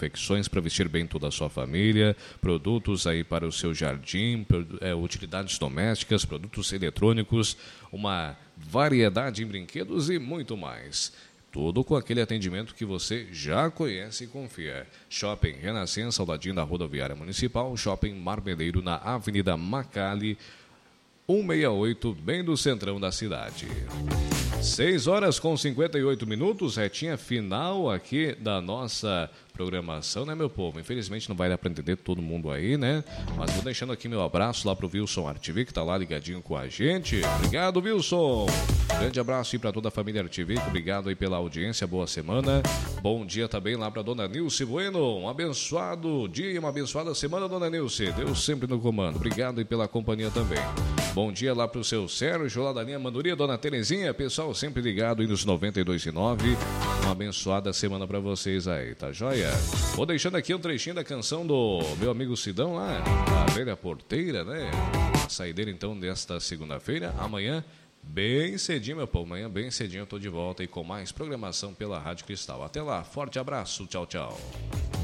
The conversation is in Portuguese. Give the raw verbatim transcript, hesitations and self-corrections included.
confecções para vestir bem toda a sua família, produtos aí para o seu jardim, é, utilidades domésticas, produtos eletrônicos, uma variedade em brinquedos e muito mais. Tudo com aquele atendimento que você já conhece e confia. Shopping Renascença, ao ladinho da Rodoviária Municipal. Shopping Marmeleiro, na Avenida Macali, cento e sessenta e oito, bem do centrão da cidade. seis horas com cinquenta e oito minutos, retinha final aqui da nossa programação, né, meu povo? Infelizmente não vai dar para entender todo mundo aí, né? Mas vou deixando aqui meu abraço lá pro Wilson Artivic, que tá lá ligadinho com a gente. Obrigado, Wilson! Grande abraço aí para toda a família Artivic, obrigado aí pela audiência, boa semana. Bom dia também lá para dona Nilce Bueno, um abençoado dia e uma abençoada semana, dona Nilce. Deus sempre no comando. Obrigado aí pela companhia também. Bom dia lá pro seu Sérgio, lá da linha Manduria, dona Terezinha, pessoal sempre ligado aí nos noventa e dois e nove. Uma abençoada semana para vocês aí, tá joia? Vou deixando aqui um trechinho da canção do meu amigo Sidão lá, a velha porteira, né? A saideira então desta segunda-feira, amanhã bem cedinho, meu povo, amanhã bem cedinho eu tô de volta e com mais programação pela Rádio Cristal. Até lá, forte abraço, tchau, tchau.